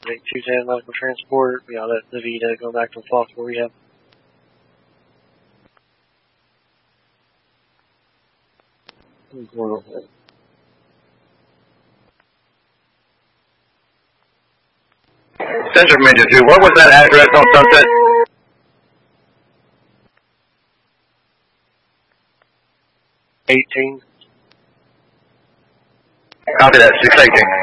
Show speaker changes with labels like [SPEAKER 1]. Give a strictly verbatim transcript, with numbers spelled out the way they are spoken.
[SPEAKER 1] Subject two ten medical transport. We got the Vita going back to Flossmoor rehab.
[SPEAKER 2] Central Major two, what was that address on Sunset?
[SPEAKER 1] eighteen.
[SPEAKER 2] Copy that, six eighteen.